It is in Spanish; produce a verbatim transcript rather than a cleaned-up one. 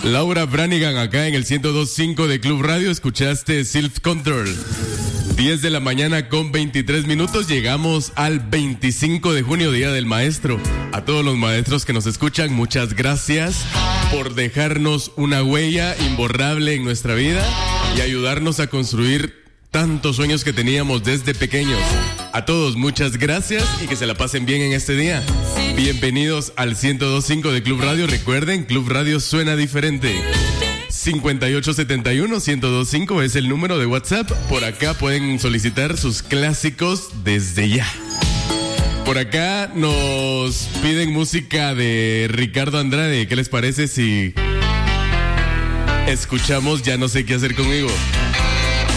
Laura Branigan acá en el ciento dos punto cinco de Club Radio. Escuchaste Self Control. diez de la mañana con veintitrés minutos. Llegamos al veinticinco de junio, Día del Maestro. A todos los maestros que nos escuchan, muchas gracias por dejarnos una huella imborrable en nuestra vida y ayudarnos a construir tantos sueños que teníamos desde pequeños. A todos, muchas gracias y que se la pasen bien en este día. Bienvenidos al ciento dos punto cinco de Club Radio. Recuerden, Club Radio suena diferente. cincuenta y ocho setenta y uno, ciento dos punto cinco es el número de WhatsApp. Por acá pueden solicitar sus clásicos desde ya. Por acá nos piden música de Ricardo Andrade. ¿Qué les parece si escuchamos Ya no sé qué hacer conmigo?